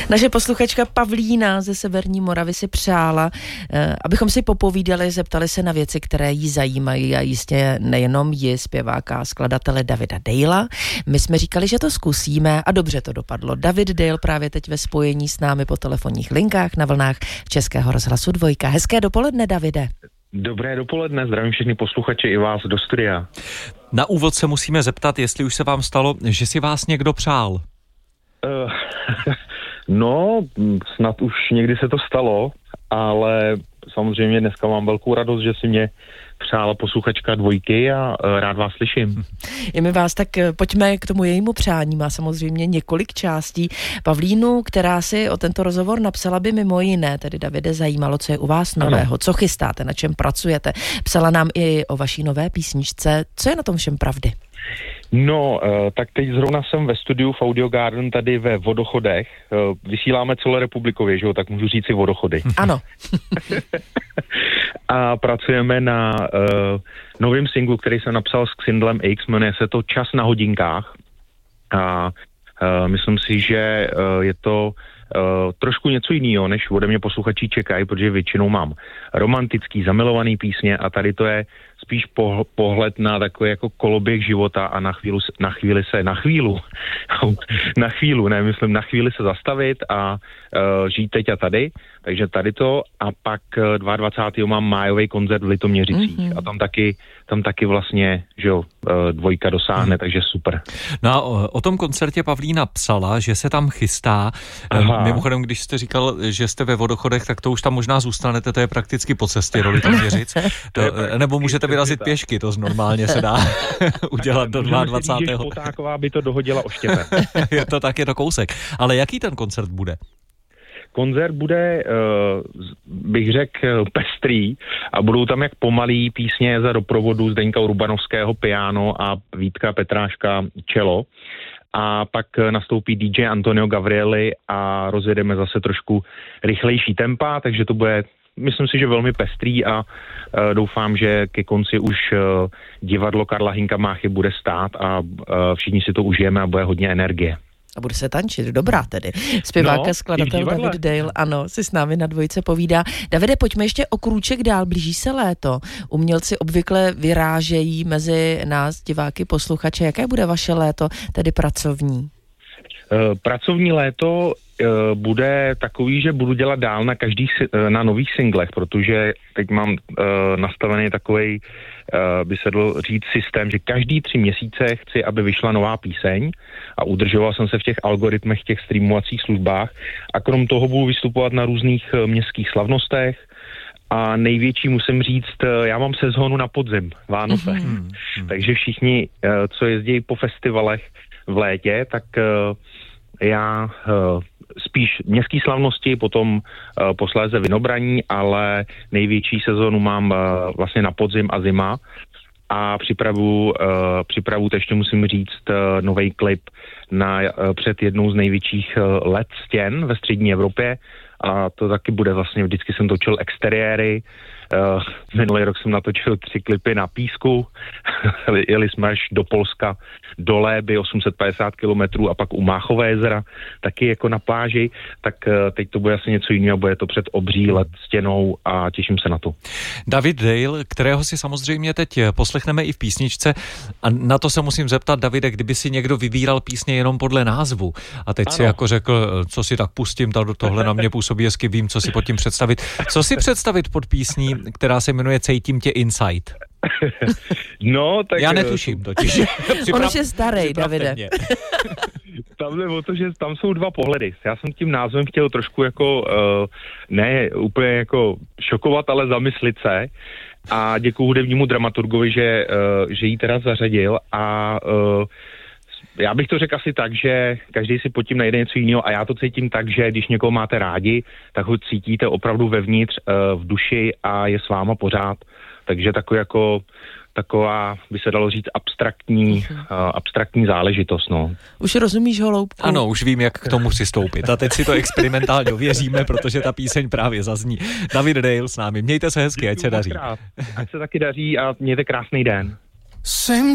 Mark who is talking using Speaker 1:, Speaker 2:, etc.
Speaker 1: Naše posluchačka Pavlína ze Severní Moravy si přála, abychom si popovídali, zeptali se na věci, které jí zajímají a jistě nejenom ji, zpěváka a skladatele Davida Dalea. My jsme říkali, že to zkusíme a dobře to dopadlo. David Dale právě teď ve spojení s námi po telefonních linkách na vlnách Českého rozhlasu Dvojka. Hezké dopoledne, Davide.
Speaker 2: Dobré dopoledne, zdravím všechny posluchače i vás do studia.
Speaker 3: Na úvod se musíme zeptat, jestli už se vám stalo, že si vás někdo přál.
Speaker 2: No, snad už někdy se to stalo, ale samozřejmě dneska mám velkou radost, že si mě přála posluchačka Dvojky a rád vás slyším.
Speaker 1: I my vás, tak pojďme k tomu jejímu přání. Má samozřejmě několik částí. Pavlínu, která si o tento rozhovor napsala, by mimo jiné, tedy Davide, zajímalo, co je u vás nového, ano. Co chystáte, na čem pracujete. Psala nám i o vaší nové písničce. Co je na tom všem pravdy?
Speaker 2: No, tak teď zrovna jsem ve studiu v Audio Garden tady ve Vodochodech. Vysíláme celorepublikově, že jo, tak můžu říct si Vodochody.
Speaker 1: Ano.
Speaker 2: A pracujeme na novém singlu, který jsem napsal s Xindlem X, jmenuje se to Čas na hodinkách. A myslím si, že je to trošku něco jiného, než ode mě posluchači čekají, protože většinou mám romantický, zamilovaný písně a tady to je spíš pohled na takový jako koloběh života a na chvíli se zastavit a žít teď a tady. Takže tady to a pak 22. mám májový koncert v Litoměřicích a tam taky vlastně, že jo, Dvojka dosáhne, takže super.
Speaker 3: No a o tom koncertě Pavlína psala, že se tam chystá. Mimochodem, když jste říkal, že jste ve Vodochodech, tak to už tam možná zůstanete, to je prakticky po cestě do Litoměřic. Nebo můžete vyrazit pěšky, to normálně se dá udělat do 22.
Speaker 2: Potáková by to dohodila oštěpem.
Speaker 3: Je to tak, je to kousek. Ale jaký ten koncert bude?
Speaker 2: Koncert bude, bych řekl, pestrý a budou tam jak pomalý písně za doprovodu Zdeňka Urbanovského piano a Vítka Petráška cello. A pak nastoupí DJ Antonio Gavrieli a rozjedeme zase trošku rychlejší tempa, takže to bude, myslím si, že velmi pestrý a doufám, že ke konci už divadlo Karla Hynka Máchy bude stát a všichni si to užijeme a bude hodně energie.
Speaker 1: A bude se tančit, dobrá tedy. Zpěvák a skladatel David Dale, ano, si s námi na Dvojce povídá. Davide, pojďme ještě o krůček dál, blíží se léto. Umělci obvykle vyrážejí mezi nás, diváky, posluchače. Jaké bude vaše léto, tedy pracovní?
Speaker 2: Pracovní léto bude takový, že budu dělat dál na nových singlech, protože teď mám nastavený takovej, by se dalo říct, systém, že každý 3 měsíce chci, aby vyšla nová píseň a udržoval jsem se v těch algoritmech, těch streamovacích službách a krom toho budu vystupovat na různých městských slavnostech a největší musím říct, já mám sezónu na podzim, Vánoce. Takže všichni, co jezdí po festivalech v létě, tak já spíš městské slavnosti, potom posléze Vinobraní, ale největší sezónu mám vlastně na podzim a zima a připravu ještě musím říct nový klip před jednou z největších let stěn ve střední Evropě a to taky bude vlastně, vždycky jsem točil exteriéry, minulý rok jsem natočil 3 klipy na písku, jeli jsme až do Polska, do Léby, 850 kilometrů a pak u Máchové jezera, taky jako na pláži, tak teď to bude asi něco jiného, bude to před obří let stěnou a těším se na to.
Speaker 3: David Dale, kterého si samozřejmě teď poslechneme i v písničce a na to se musím zeptat, Davide, kdyby si někdo vybíral písně jenom podle názvu a teď si jako řekl, co si tak pustím, tohle na mě působí hezky, vím, co si pod tím představit. Co si představit pod písní, která se jmenuje Cítím tě Inside?
Speaker 2: No, tak...
Speaker 3: Já netuším totiž.
Speaker 1: On už je starý, Davide.
Speaker 2: Tam jde o to, že tam jsou 2 pohledy. Já jsem tím názvem chtěl trošku jako, ne úplně jako šokovat, ale zamyslit se. A děkuju hudebnímu dramaturgovi, že ji teda zařadil a já bych to řekl asi tak, že každý si pod tím najde něco jiného a já to cítím tak, že když někoho máte rádi, tak ho cítíte opravdu vevnitř, v duši a je s váma pořád. Takže taková, by se dalo říct, abstraktní záležitost, no.
Speaker 1: Už rozumíš, Holoubku?
Speaker 3: Ano, už vím, jak k tomu přistoupit. A teď si to experimentálně ověříme, protože ta píseň právě zazní. David Dale s námi. Mějte se hezky, ať se daří.
Speaker 2: Ať se taky daří a mějte krásný den.
Speaker 4: Jsem